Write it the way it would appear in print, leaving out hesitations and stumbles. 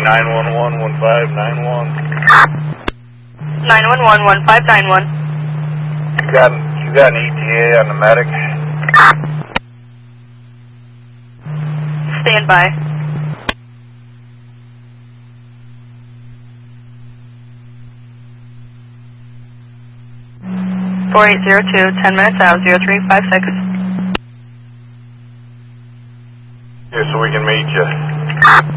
911-1591. 911-1591. You got an ETA on the medic? Stand by. (4802), 10 minutes out, 0356. Here, so we can meet you.